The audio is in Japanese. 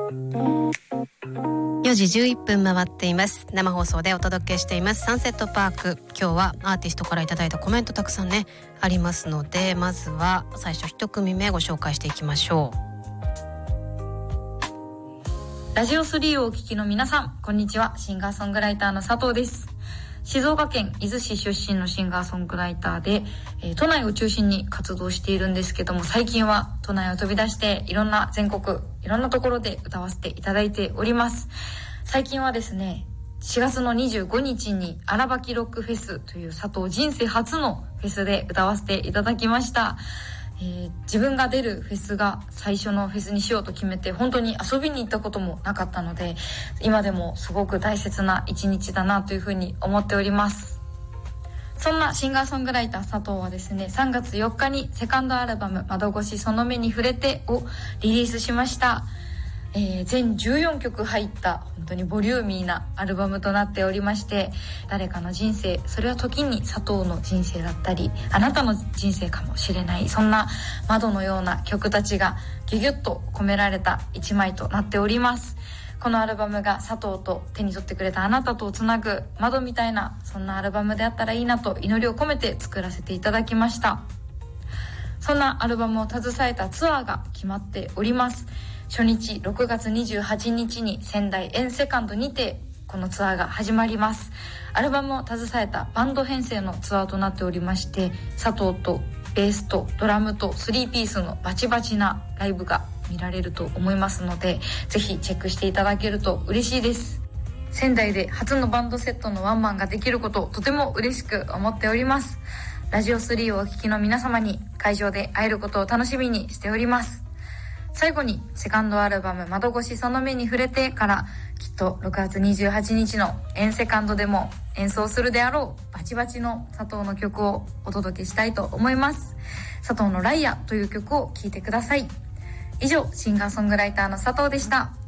4時11分回っています。生放送でお届けしていますサンセットパーク。今日はアーティストからいただいたコメントたくさんねありますので、まずは最初1組目ご紹介していきましょう。 ラジオ3をお聞きの皆さん、こんにちは。シンガーソングライターの佐藤です。静岡県伊豆市出身のシンガーソングライターで、都内を中心に活動しているんですけども、最近は都内を飛び出していろんな全国いろんなところで歌わせていただいております。最近はですね、4月の25日に荒ばきロックフェスという佐藤人生初のフェスで歌わせていただきました。自分が出るフェスが最初のフェスにしようと決めて、本当に遊びに行ったこともなかったので、今でもすごく大切な一日だなというふうに思っております。そんなシンガーソングライター佐藤はですね、3月4日にセカンドアルバム窓越しその目に触れてをリリースしました。全14曲入った本当にボリューミーなアルバムとなっておりまして、誰かの人生、それは時に佐藤の人生だったり、あなたの人生かもしれない、そんな窓のような曲たちがギュギュッと込められた一枚となっております。このアルバムが佐藤と手に取ってくれたあなたとをつなぐ窓みたいな、そんなアルバムであったらいいなと祈りを込めて作らせていただきました。そんなアルバムを携えたツアーが決まっております。初日6月28日に仙台エンセカンドにてこのツアーが始まります。アルバムを携えたバンド編成のツアーとなっておりまして、佐藤とベースとドラムと3ピースのバチバチなライブが見られると思いますので、ぜひチェックしていただけると嬉しいです。仙台で初のバンドセットのワンマンができることをとても嬉しく思っております。ラジオ3をお聞きの皆様に会場で会えることを楽しみにしております。最後にセカンドアルバム窓越しその目に触れてからきっと6月28日のエンセカンドでも演奏するであろうバチバチの佐藤の曲をお届けしたいと思います。佐藤のライアという曲を聴いてください。以上、シンガーソングライターの佐藤でした。